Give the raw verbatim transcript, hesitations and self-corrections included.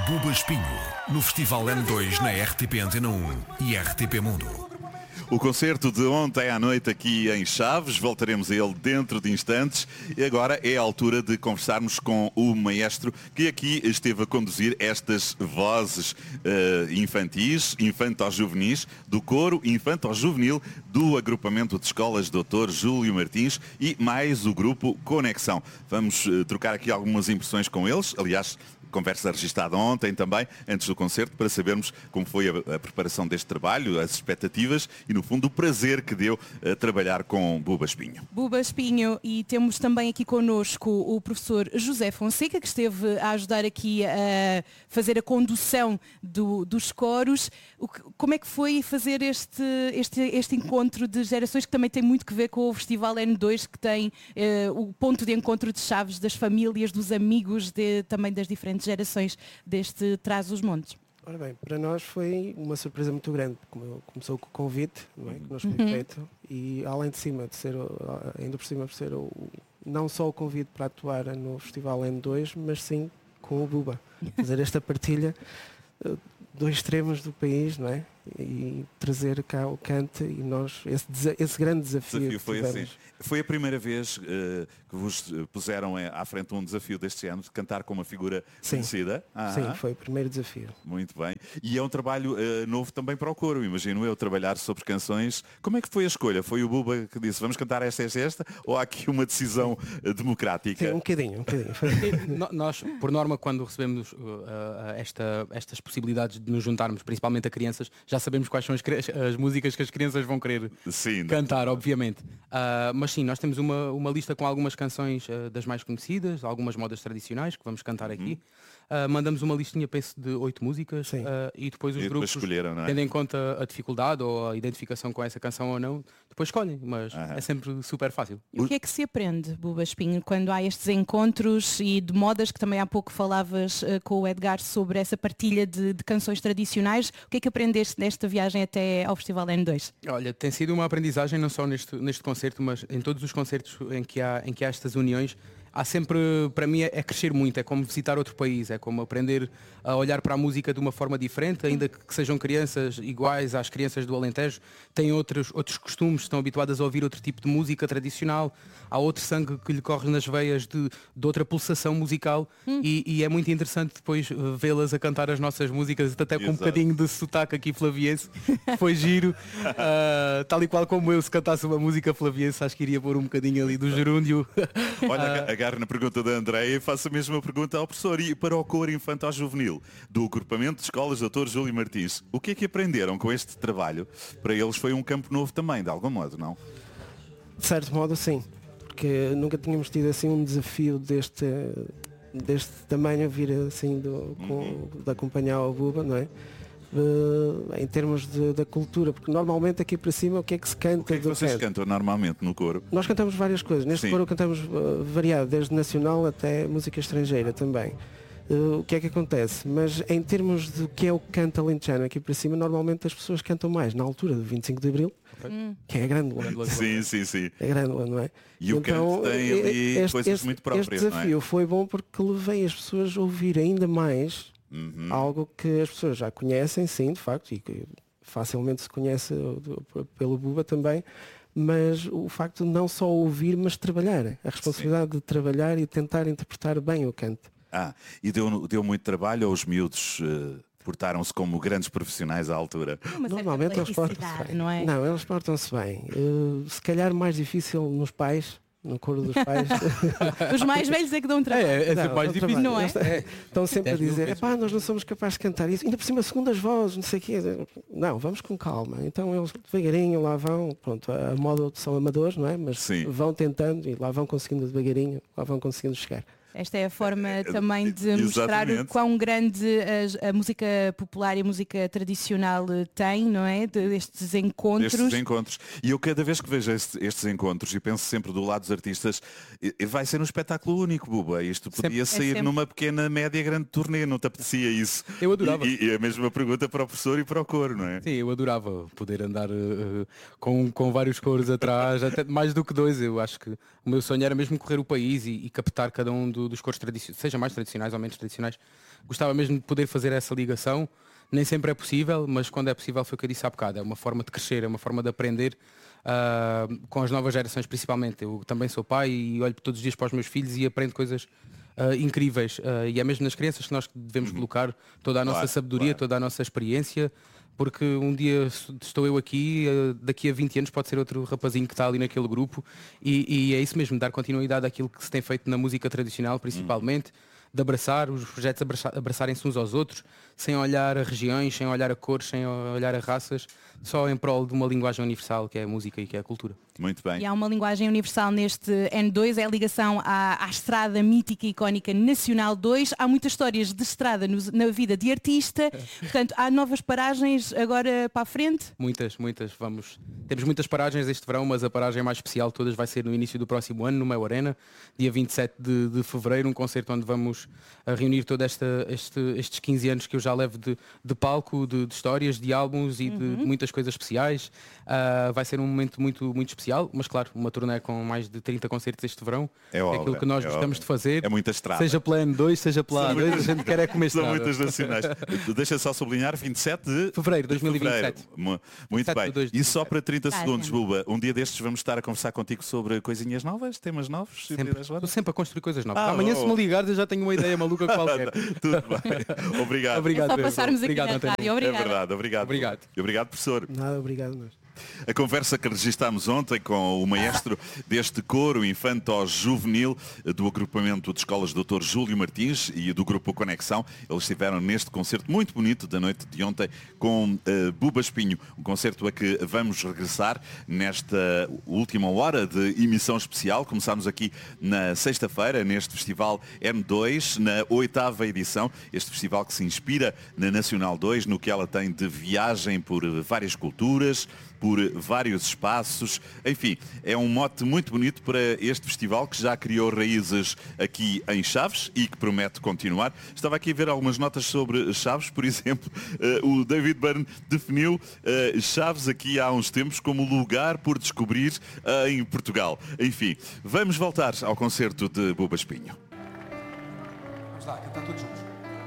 Buba Espinho, no Festival N dois na R T P Antena um e R T P Mundo. O concerto de ontem à noite aqui em Chaves, voltaremos a ele dentro de instantes e agora é a altura de conversarmos com o maestro que aqui esteve a conduzir estas vozes uh, infantis, infanto-juvenis, do coro infanto-juvenil do agrupamento de escolas doutor Júlio Martins e mais o grupo Conexão. Vamos uh, trocar aqui algumas impressões com eles, aliás, conversa registada ontem também, antes do concerto, para sabermos como foi a, a preparação deste trabalho, as expectativas e, no fundo, o prazer que deu a trabalhar com Buba Espinho. Buba Espinho, e temos também aqui connosco o professor José Fonseca, que esteve a ajudar aqui a fazer a condução do, dos coros. O que, como é que foi fazer este, este, este encontro de gerações que também tem muito que ver com o Festival N dois, que tem eh, o ponto de encontro de Chaves, das famílias, dos amigos, de, também das diferentes gerações deste Trás-os-Montes? Ora bem, para nós foi uma surpresa muito grande. Começou com o convite, não é, que nos foi Uhum. feito, e além de cima de ser, ainda por cima de ser o, não só o convite para atuar no Festival N dois, mas sim com o Buba. Fazer esta partilha, dois extremos do país, não é? E trazer cá o cante e nós, esse, esse grande desafio, desafio foi tivemos. assim. Foi a primeira vez uh, que vos puseram à frente um desafio deste género, de cantar com uma figura Sim. conhecida? Sim, foi o primeiro desafio. Muito bem. E é um trabalho uh, novo também para o coro, imagino eu, trabalhar sobre canções. Como é que foi a escolha? Foi o Buba que disse, vamos cantar esta, esta, esta? Ou há aqui uma decisão uh, democrática? Sim, um bocadinho, um bocadinho. Nós, por norma, quando recebemos uh, uh, esta, estas possibilidades de nos juntarmos, principalmente a crianças, já sabemos quais são as, as músicas que as crianças vão querer sim, cantar, obviamente. Uh, mas sim, nós temos uma, uma lista com algumas canções uh, das mais conhecidas, algumas modas tradicionais que vamos cantar aqui. Uh, mandamos uma listinha, penso, de oito músicas uh, e depois os e grupos, depois escolheram, não é? tendo em conta a dificuldade ou a identificação com essa canção ou não, depois escolhem, mas Aham. é sempre super fácil. E o que é que se aprende, Buba Espinho, quando há estes encontros e de modas, que também há pouco falavas uh, com o Edgar sobre essa partilha de, de canções tradicionais? O que é que aprendeste nesta viagem até ao Festival N dois? Olha, tem sido uma aprendizagem não só neste, neste concerto, mas em todos os concertos em que há, em que há estas uniões. Há sempre, para mim, é crescer muito, é como visitar outro país, é como aprender a olhar para a música de uma forma diferente, ainda que sejam crianças iguais às crianças do Alentejo, têm outros, outros costumes, estão habituadas a ouvir outro tipo de música tradicional, há outro sangue que lhe corre nas veias de, de outra pulsação musical hum. e, e é muito interessante depois vê-las a cantar as nossas músicas, até com um bocadinho de sotaque aqui flaviense, foi giro, uh, tal e qual como eu, se cantasse uma música flaviense, acho que iria pôr um bocadinho ali do gerúndio. Olha, uh, na pergunta da Andréia, faço a mesma pergunta ao professor. E para o coro infantil-juvenil do agrupamento de escolas doutor Júlio Martins, o que é que aprenderam com este trabalho? Para eles foi um campo novo também, de algum modo, não? De certo modo, sim. Porque nunca tínhamos tido assim um desafio deste, deste tamanho, vir assim do, com, uhum. de acompanhar o Buba, não é? Uh, em termos de, da cultura, porque normalmente aqui para cima o que é que se canta? O que é que vocês cantam normalmente no coro? Nós cantamos várias coisas, neste Sim. coro cantamos uh, variado, desde nacional até música estrangeira também. Uh, o que é que acontece? Mas em termos do que é o canto alentejano aqui para cima, normalmente as pessoas cantam mais na altura do vinte e cinco de Abril, okay. que é a Grândola. Sim, sim, sim. É Grândola, não é? E o então, canto tem ali este, coisas este, muito próprias, este desafio não é? foi bom porque levei as pessoas a ouvir ainda mais Uhum. algo que as pessoas já conhecem, sim, de facto, e que facilmente se conhece pelo Buba também, mas o facto de não só ouvir, mas trabalhar. A responsabilidade sim. de trabalhar e tentar interpretar bem o canto. Ah, e deu, deu muito trabalho aos miúdos? Uh... portaram-se como grandes profissionais à altura? Normalmente eles portam-se bem. Não, é? não, eles portam-se bem. Uh, se calhar mais difícil nos pais, no coro dos pais. Os mais velhos é que dão trabalho. É, é, é não, mais difícil, não é? é? Estão sempre a dizer, epá, nós não somos capazes de cantar isso, ainda por cima segundas vozes, não sei o quê. Não, vamos com calma. Então eles devagarinho lá vão, pronto, a moda são amadores, não é? Mas Sim. vão tentando e lá vão conseguindo devagarinho, lá vão conseguindo chegar. Esta é a forma também de mostrar o quão grande a, a música popular e a música tradicional tem, não é? Destes encontros. Estes encontros. E eu cada vez que vejo este, estes encontros e penso sempre do lado dos artistas, vai ser um espetáculo único, Buba. Isto podia sempre. sair é numa pequena, média, grande turnê, não te apetecia isso? Eu adorava. E, e a mesma pergunta para o professor e para o coro, não é? Sim, eu adorava poder andar uh, com, com vários coros atrás, até mais do que dois. Eu acho que o meu sonho era mesmo correr o país e, e captar cada um do do, dos coros tradicionais, seja mais tradicionais ou menos tradicionais, gostava mesmo de poder fazer essa ligação. Nem sempre é possível, mas quando é possível foi o que eu disse há bocado, é uma forma de crescer, é uma forma de aprender uh, com as novas gerações principalmente. Eu também sou pai e olho todos os dias para os meus filhos e aprendo coisas uh, incríveis. Uh, e é mesmo nas crianças que nós devemos uhum. colocar toda a nossa claro, sabedoria, claro. toda a nossa experiência, porque um dia estou eu aqui, uh, daqui a vinte anos pode ser outro rapazinho que está ali naquele grupo e, e é isso mesmo, dar continuidade àquilo que se tem feito na música tradicional principalmente. Uhum. De abraçar, os projetos abraçar, abraçarem-se uns aos outros, sem olhar a regiões, sem olhar a cores, sem olhar a raças, só em prol de uma linguagem universal que é a música e que é a cultura. Muito bem. E há uma linguagem universal neste N dois, é a ligação à, à estrada mítica e icónica Nacional dois. Há muitas histórias de estrada no, na vida de artista, portanto há novas paragens agora para a frente? Muitas, muitas. Vamos. Temos muitas paragens este verão, mas a paragem mais especial de todas vai ser no início do próximo ano, no Mel Arena, dia vinte e sete de, de fevereiro, um concerto onde vamos a reunir todos este, estes quinze anos que eu já levo de, de palco, de, de histórias, de álbuns e uhum. de muitas coisas especiais. Uh, vai ser um momento muito, muito especial, mas claro, uma turnê com mais de trinta concertos este verão. É, é óbvio, aquilo que nós é gostamos óbvio. de fazer. É muita estrada. Seja pela N dois, seja pela A dois, a gente quer é comer São estrada. muitas nacionais. Deixa só sublinhar, vinte e sete de fevereiro de dois mil e vinte e sete. Fevereiro. Muito bem. E só para trinta segundos, Buba, um dia destes vamos estar a conversar contigo sobre coisinhas novas, temas novos? Sempre. Estou sempre a construir coisas novas. Ah, Amanhã oh. se me ligares eu já tenho uma ideia maluca qualquer. Tudo bem. Obrigado. Obrigado. É só passarmos aqui obrigado, na rádio. Obrigado. É verdade, obrigado. Obrigado. Obrigado, professor. Nada, obrigado nós. A conversa que registámos ontem com o maestro deste coro infanto-juvenil do agrupamento de escolas doutor Júlio Martins e do grupo Conexão, eles estiveram neste concerto muito bonito da noite de ontem com uh, Buba Espinho, um concerto a que vamos regressar nesta última hora de emissão especial. Começámos aqui na sexta-feira, neste Festival N dois, na oitava edição, este festival que se inspira na Nacional dois, no que ela tem de viagem por várias culturas, por vários espaços, enfim, é um mote muito bonito para este festival que já criou raízes aqui em Chaves e que promete continuar. Estava aqui a ver algumas notas sobre Chaves, por exemplo, uh, o David Byrne definiu uh, Chaves aqui há uns tempos como lugar por descobrir uh, em Portugal. Enfim, vamos voltar ao concerto de Buba Espinho. Vamos lá, cantar todos juntos.